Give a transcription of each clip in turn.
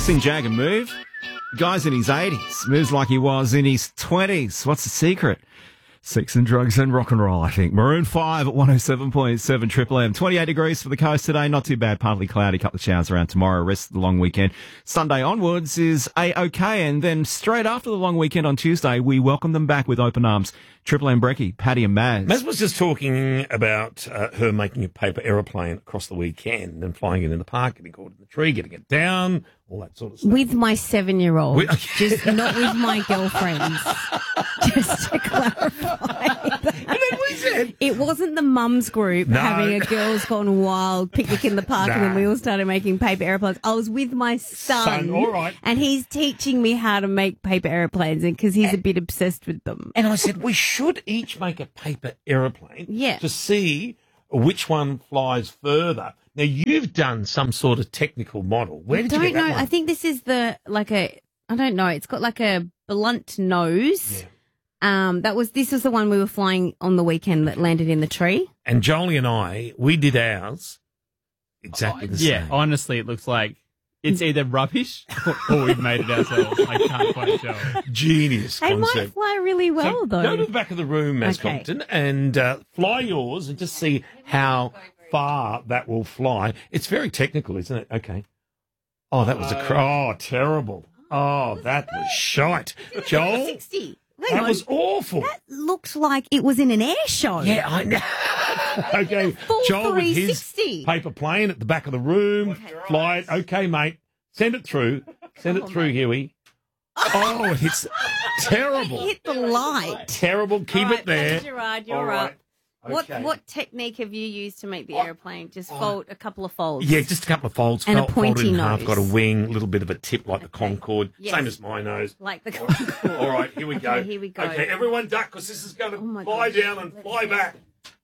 Sing, Jag and Move. The guy's in his 80s. Moves like he was in his 20s. What's the secret? Sex and drugs and rock and roll, I think. Maroon 5 at 107.7 Triple M. 28 degrees for the coast today. Not too bad. Partly cloudy. Couple of showers around tomorrow. Rest of the long weekend. Sunday onwards is A-OK. And then straight after the long weekend on Tuesday, we welcome them back with open arms. Triple M Brekkie, Paddy and Maz. Maz was just talking about her making a paper aeroplane across the weekend and flying it in the park, getting caught in the tree, getting it down, all that sort of stuff. With my 7-year-old, just not with my girlfriends. Just to clarify. And then we said... It wasn't the mums group having a girls gone wild picnic in the park and then we all started making paper aeroplanes. I was with my son. All right. And he's teaching me how to make paper aeroplanes because he's a bit obsessed with them. And I said, we should each make a paper aeroplane to see which one flies further. Now, you've done some sort of technical model. Where did you get that one? I think this is I don't know. It's got like a blunt nose. Yeah. This was the one we were flying on the weekend that landed in the tree. And Jolie and I, we did ours exactly the same. Yeah, honestly, it looks like it's either rubbish or we've made it ourselves. I can't quite tell. Genius They concept. might fly really well, though. Go to the back of the room, Maz Compton, and fly yours and just see how far that will fly. It's very technical, isn't it? Okay. Oh, that was terrible. Oh, that was shite. Joel? 60. That was awful. That looked like it was in an air show. Yeah, I know. Okay, Full Joel with his 360. paper plane at the back of the room. Fly it. Okay, mate. Send it through. Send it through, Huey. Oh, it hits terrible. It hit the light. Terrible. Keep it there. Gerard, you're All right. up. Okay. What technique have you used to make the aeroplane? Just fold a couple of folds. Yeah, just a couple of folds. And a folded pointy in half, nose. got a wing, a little bit of a tip like the Concorde. Yes. Same as my nose. Like the Concorde. All right, here we go. Okay, here we go. Okay, everyone duck because this is going to my fly gosh. down and fly back.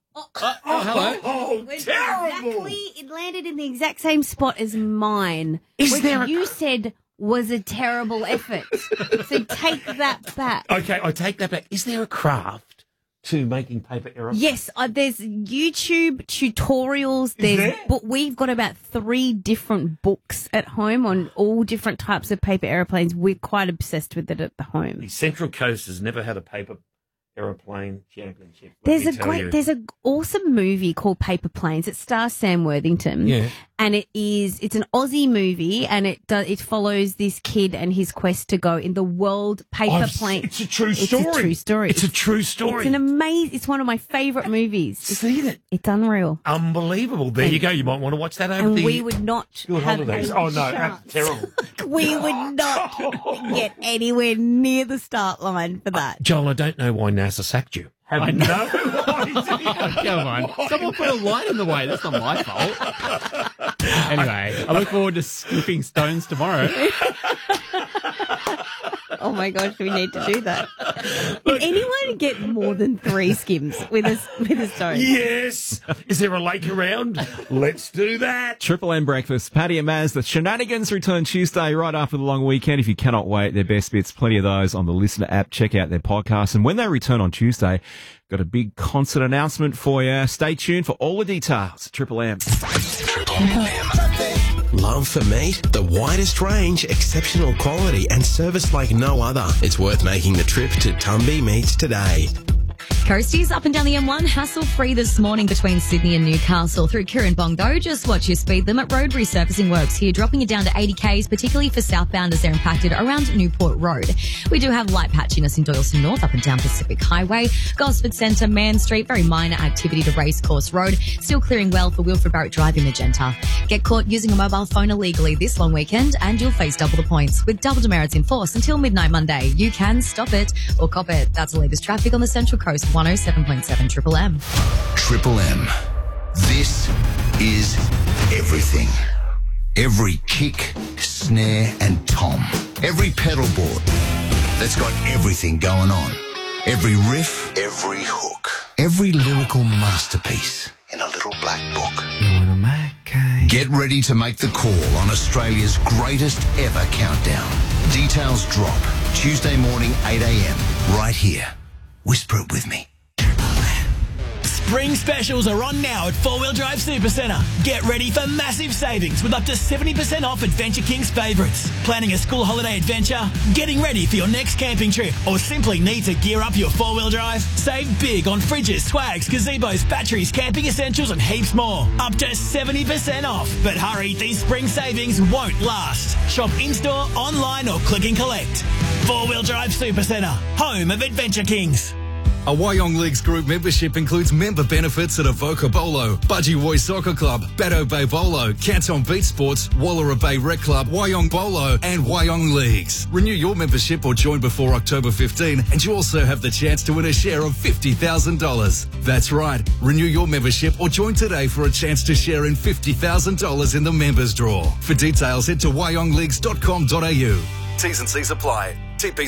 Hello. Oh, terrible. Exactly, it landed in the exact same spot as mine. Is there a- you said was a terrible effort. So take that back. Okay, I take that back. Is there a craft to making paper aeroplanes? Yes, there's YouTube tutorials. But we've got about 3 different books at home on all different types of paper aeroplanes. We're quite obsessed with it at the home. The Central Coast has never had a paper aeroplane championship. There's an awesome movie called Paper Planes. It stars Sam Worthington. Yeah. And it's an Aussie movie, and it follows this kid and his quest to go in the world paper plane. It's a true story. It's a true story. It's a true story. It's one of my favourite movies. Seen it. It's unreal. Unbelievable. There you go. You might want to watch that over And the we would not school have holidays. a Oh, no, chance. that's terrible. We would not get anywhere near the start line for that. Joel, I don't know why NASA sacked you. I no know. idea. Come on. Someone put a light in the way. That's not my fault. Anyway, I look forward to skipping stones tomorrow. Oh my gosh, we need to do that. Can anyone get more than 3 skims with a stone? Yes. Is there a lake around? Let's do that. Triple M breakfast. Paddy and Maz. The shenanigans return Tuesday right after the long weekend. If you cannot wait, their best bits, plenty of those on the Listener app. Check out their podcast. And when they return on Tuesday, got a big concert announcement for you. Stay tuned for all the details. Triple M. Triple M. Love for meat? The widest range, exceptional quality, and service like no other. It's worth making the trip to Tumby Meats today. Coasties up and down the M1, hassle-free this morning between Sydney and Newcastle through Kirrinbongo. Just watch your speed limit. Road resurfacing works here, dropping it down to 80 k's, particularly for southbound as they're impacted around Newport Road. We do have light patchiness in Doyleston North, up and down Pacific Highway. Gosford Centre, Man Street, very minor activity to Racecourse Road. Still clearing well for Wilfred Barrett Drive in Magenta. Get caught using a mobile phone illegally this long weekend and you'll face double the points. With double demerits in force until midnight Monday. You can stop it or cop it. That's the latest traffic on the Central Coast. 107.7 Triple M. Triple M. This is everything. Every kick, snare and tom. Every pedal board that's got everything going on. Every riff, every hook. Every lyrical masterpiece in a little black book. Get ready to make the call on Australia's greatest ever countdown. Details drop Tuesday morning 8 a.m. right here. Whisper it with me. Spring specials are on now at 4 Wheel Drive Supercentre. Get ready for massive savings with up to 70% off Adventure King's favourites. Planning a school holiday adventure? Getting ready for your next camping trip? Or simply need to gear up your 4-wheel drive? Save big on fridges, swags, gazebos, batteries, camping essentials and heaps more. Up to 70% off. But hurry, these spring savings won't last. Shop in-store, online or click and collect. 4-Wheel Drive Supercentre, home of Adventure Kings. A Wyong Leagues Group membership includes member benefits at Avoca Bolo, Budgie Boy Soccer Club, Baddo Bay Bolo, Canton Beach Sports, Wallara Bay Rec Club, Wyong Bolo and Wyong Leagues. Renew your membership or join before October 15 and you also have the chance to win a share of $50,000. That's right, renew your membership or join today for a chance to share in $50,000 in the members draw. For details, head to wyongleagues.com.au. T's and C's apply. TP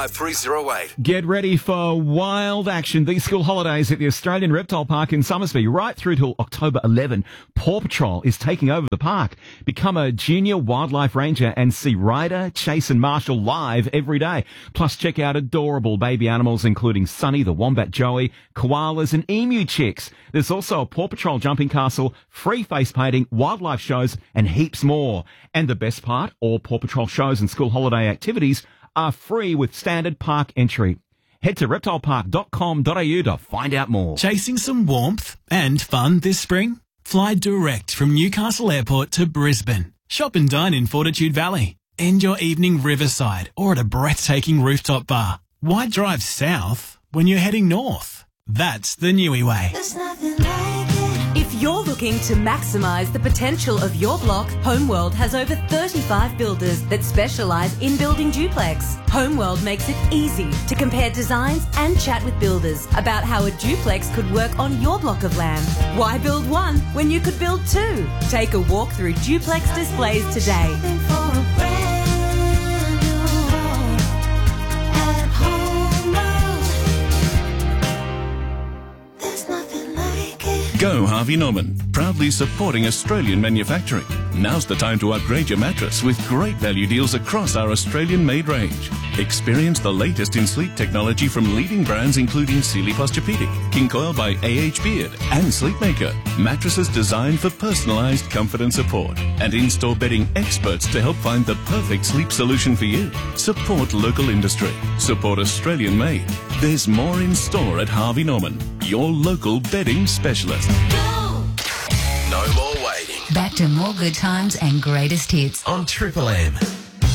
05308. Get ready for wild action these school holidays at the Australian Reptile Park in Somersby. Right through till October 11, Paw Patrol is taking over the park. Become a junior wildlife ranger and see Ryder, Chase and Marshall live every day. Plus check out adorable baby animals including Sunny, the Wombat Joey, koalas and emu chicks. There's also a Paw Patrol jumping castle, free face painting, wildlife shows and heaps more. And the best part, all Paw Patrol shows and school holiday activities are free with standard park entry. Head to reptilepark.com.au to find out more. Chasing some warmth and fun this spring? Fly direct from Newcastle Airport to Brisbane. Shop and dine in Fortitude Valley. End your evening riverside or at a breathtaking rooftop bar. Why drive south when you're heading north? That's the Newey way. There's nothing like it. If you're looking to maximise the potential of your block, Homeworld has over 35 builders that specialise in building duplex. Homeworld makes it easy to compare designs and chat with builders about how a duplex could work on your block of land. Why build one when you could build two? Take a walk through duplex displays today. Go Harvey Norman, proudly supporting Australian manufacturing. Now's the time to upgrade your mattress with great value deals across our Australian-made range. Experience the latest in sleep technology from leading brands including Sealy Posturepedic, King Coil by A.H. Beard and Sleepmaker. Mattresses designed for personalised comfort and support. And in-store bedding experts to help find the perfect sleep solution for you. Support local industry. Support Australian-made. There's more in store at Harvey Norman, your local bedding specialist. No more waiting. Back to more good times and greatest hits On Triple M.